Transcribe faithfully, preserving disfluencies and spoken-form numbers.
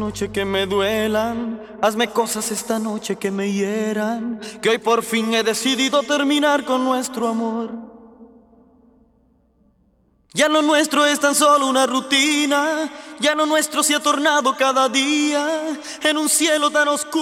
Noche que me duelan, hazme cosas esta noche que me hieran, que hoy por fin he decidido terminar con nuestro amor. Ya lo nuestro es tan solo una rutina, ya lo nuestro se ha tornado cada día en un cielo tan oscuro.